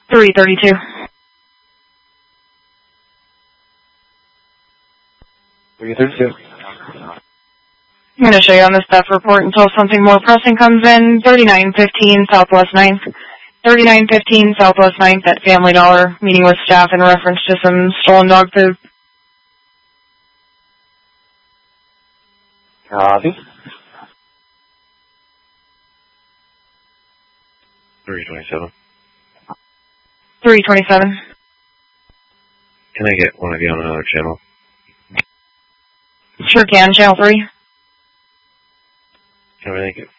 332. I'm going to show you on the staff report until something more pressing comes in. 3915 Southwest 9th. 3915 Southwest 9th at Family Dollar, meeting with staff in reference to some stolen dog food. Copy. 327. 327. Can I get one of you on another channel? Sure can, channel 3. Can I make it?